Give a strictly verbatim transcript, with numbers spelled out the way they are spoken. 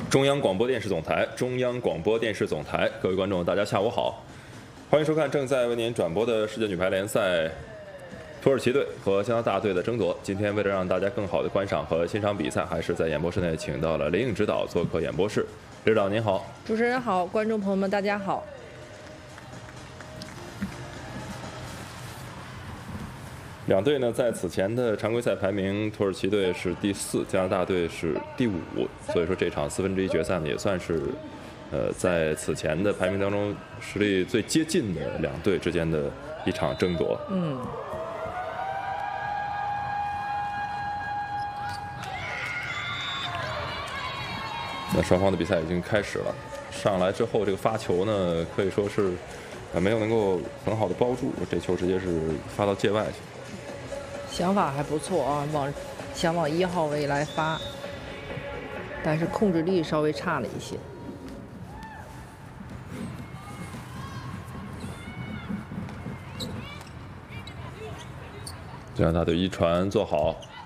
中央广播电视总台，中央广播电视总台，各位观众，大家下午好，欢迎收看正在为您转播的世界女排联赛，土耳其队和加拿大队的争夺。今天为了让大家更好的观赏和欣赏比赛，还是在演播室内请到了林颖指导做客演播室。指导您好， 主持人好，观众朋友们大家好。 两队呢，在此前的常规赛排名，土耳其队是第四，加拿大队是第五，所以说这场四分之一决赛呢，也算是，呃，在此前的排名当中实力最接近的两队之间的一场争夺。 嗯。 那双方的比赛已经开始了，上来之后这个发球呢，可以说是，呃，没有能够很好的包住，这球直接是发到界外去。 想法还不错啊，往想往一号位来发，但是控制力稍微差了一些。 加拿大队一传做好，